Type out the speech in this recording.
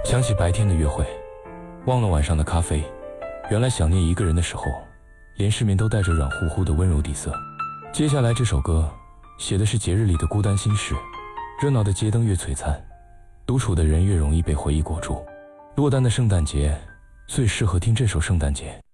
想起白天的约会，忘了晚上的咖啡。原来想念一个人的时候，连失眠都带着软乎乎的温柔底色。接下来这首歌写的是节日里的孤单心事。热闹的街灯越璀璨，独处的人越容易被回忆裹住。落单的圣诞节最适合听这首圣诞节。